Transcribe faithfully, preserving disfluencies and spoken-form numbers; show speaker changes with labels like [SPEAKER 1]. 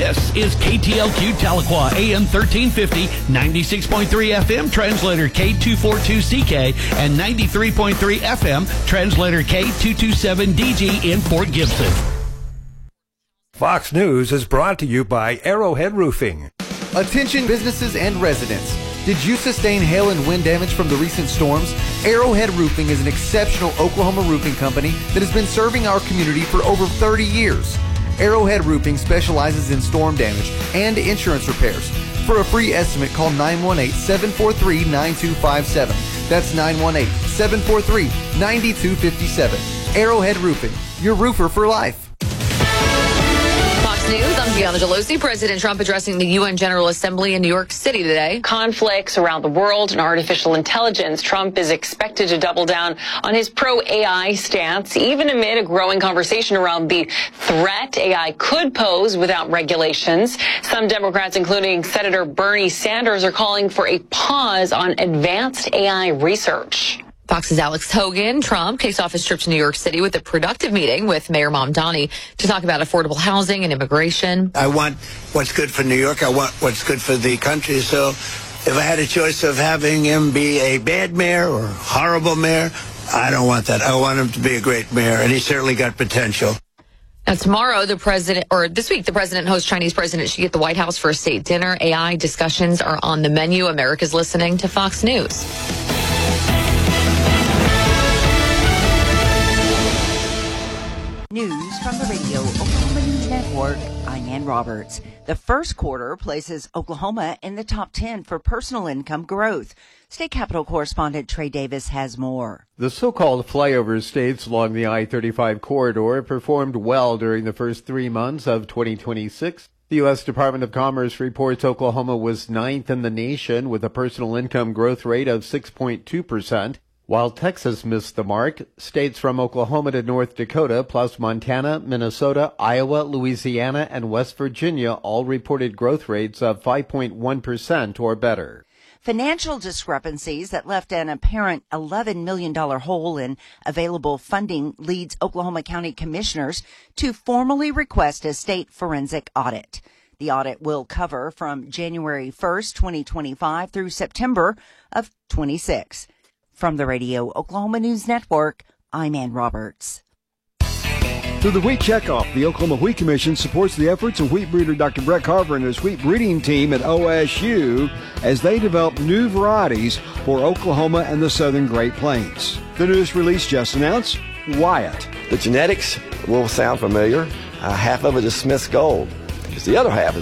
[SPEAKER 1] This is K T L Q Tahlequah, A M thirteen fifty, ninety-six point three F M, translator K two forty-two C K, and ninety-three point three F M, translator K two twenty-seven D G in Fort Gibson.
[SPEAKER 2] Fox News is brought to you by Arrowhead Roofing.
[SPEAKER 3] Attention businesses and residents. Did you sustain hail and wind damage from the recent storms? Arrowhead Roofing is an exceptional Oklahoma roofing company that has been serving our community for over thirty years. Arrowhead Roofing specializes in storm damage and insurance repairs. For a free estimate, call nine one eight, seven four three, nine two five seven. That's nine one eight, seven four three, nine two five seven. Arrowhead Roofing, your roofer for life.
[SPEAKER 4] Fox News, I'm Gianna Gelosi. President Trump addressing the U N General Assembly in New York City today.
[SPEAKER 5] Conflicts around the world and artificial intelligence. Trump is expected to double down on his pro-A I stance, even amid a growing conversation around the threat A I could pose without regulations. Some Democrats, including Senator Bernie Sanders, are calling for a pause on advanced A I research.
[SPEAKER 4] Fox's Alex Hogan. Trump kicks off his trip to New York City with a productive meeting with Mayor Mamdani to talk about affordable housing and immigration.
[SPEAKER 6] I want what's good for New York. I want what's good for the country. So if I had a choice of having him be a bad mayor or a horrible mayor, I don't want that. I want him to be a great mayor, and he's certainly got potential.
[SPEAKER 4] Now, tomorrow, the president, or this week, the president hosts Chinese President Xi at the White House for a state dinner. A I discussions are on the menu. America's listening to Fox News.
[SPEAKER 7] News from the Radio Oklahoma News Network. I'm Ann Roberts. The first quarter places Oklahoma in the top ten for personal income growth. State Capitol correspondent Trey Davis has more.
[SPEAKER 8] The so-called flyover states along the I thirty-five corridor performed well during the first three months of twenty twenty-six. The U S Department of Commerce reports Oklahoma was ninth in the nation with a personal income growth rate of six point two percent. While Texas missed the mark, states from Oklahoma to North Dakota, plus Montana, Minnesota, Iowa, Louisiana, and West Virginia all reported growth rates of five point one percent or better.
[SPEAKER 7] Financial discrepancies that left an apparent eleven million dollars hole in available funding leads Oklahoma County commissioners to formally request a state forensic audit. The audit will cover from January first, twenty twenty-five through September of twenty-six. From the Radio Oklahoma News Network, I'm Ann Roberts.
[SPEAKER 9] Through the Wheat Checkoff, the Oklahoma Wheat Commission supports the efforts of wheat breeder Doctor Brett Carver and his wheat breeding team at O S U as they develop new varieties for Oklahoma and the southern Great Plains. The newest release just announced, Wyatt.
[SPEAKER 10] The genetics will sound familiar. Uh, half of it is Smith's Gold, because the other half is